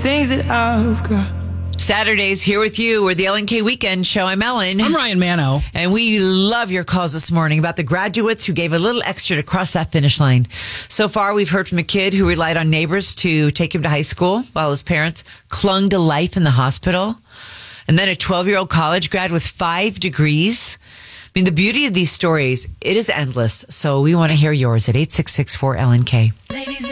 things that I've got. Saturdays here with you. We're the LNK Weekend Show. I'm Ellen. I'm Ryan Mano. And we love your calls this morning about the graduates who gave a little extra to cross that finish line. So far, we've heard from a kid who relied on neighbors to take him to high school while his parents clung to life in the hospital. And then a 12-year-old college grad with 5 degrees. I mean, the beauty of these stories, it is endless. So we want to hear yours at 866-4LNK. Ladies